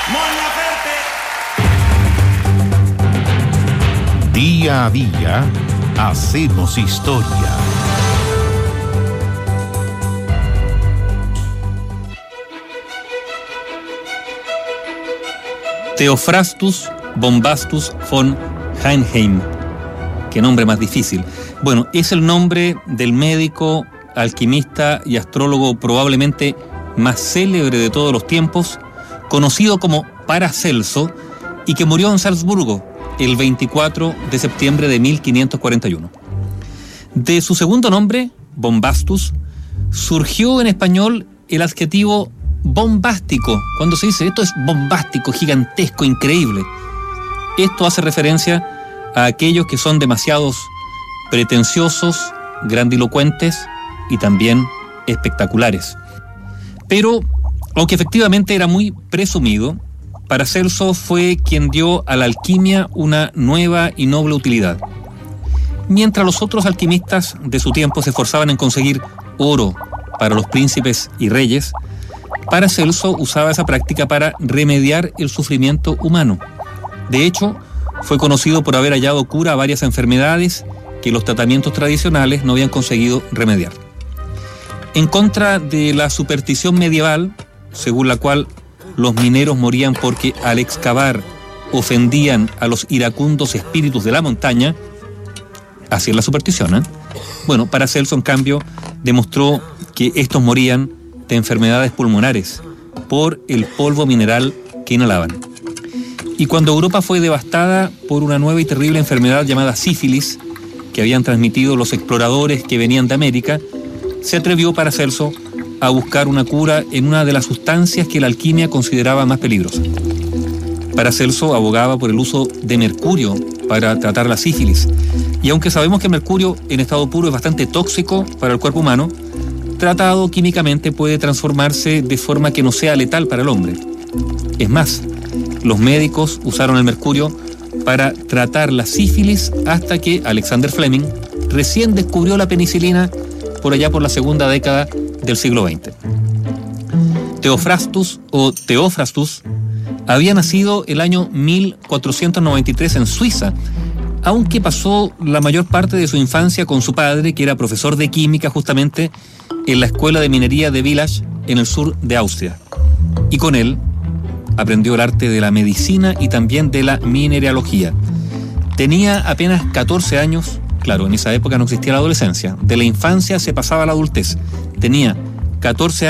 Mon Laferte. Día a día hacemos historia. Theophrastus Bombastus von Hohenheim. Qué nombre más difícil. Bueno, es el nombre del médico, alquimista y astrólogo probablemente más célebre de todos los tiempos, conocido como Paracelso, y que murió en Salzburgo el 24 de septiembre de 1541. De su segundo nombre, Bombastus, surgió en español el adjetivo bombástico. Cuando se dice esto es bombástico, gigantesco, increíble, esto hace referencia a aquellos que son demasiados pretenciosos, grandilocuentes y también espectaculares. Pero, aunque efectivamente era muy presumido, Paracelso fue quien dio a la alquimia una nueva y noble utilidad. Mientras los otros alquimistas de su tiempo se esforzaban en conseguir oro para los príncipes y reyes, Paracelso usaba esa práctica para remediar el sufrimiento humano. De hecho, fue conocido por haber hallado cura a varias enfermedades que los tratamientos tradicionales no habían conseguido remediar. En contra de la superstición medieval, según la cual los mineros morían porque al excavar ofendían a los iracundos espíritus de la montaña, así es la superstición, ¿eh? Bueno, Paracelso, en cambio, demostró que estos morían de enfermedades pulmonares por el polvo mineral que inhalaban. Y cuando Europa fue devastada por una nueva y terrible enfermedad llamada sífilis, que habían transmitido los exploradores que venían de América, se atrevió Paracelso a buscar una cura en una de las sustancias que la alquimia consideraba más peligrosas. Paracelso abogaba por el uso de mercurio para tratar la sífilis, y aunque sabemos que el mercurio en estado puro es bastante tóxico para el cuerpo humano, tratado químicamente puede transformarse de forma que no sea letal para el hombre. Es más, los médicos usaron el mercurio para tratar la sífilis hasta que Alexander Fleming recién descubrió la penicilina por allá por la segunda década del siglo XX. Theophrastus o Theophrastus había nacido el año 1493 en Suiza, aunque pasó la mayor parte de su infancia con su padre, que era profesor de química justamente en la escuela de minería de Villach, en el sur de Austria. Y con él aprendió el arte de la medicina y también de la mineralogía. Tenía apenas 14 años, claro, en esa época no existía la adolescencia, de la infancia se pasaba a la adultez. Tenía 14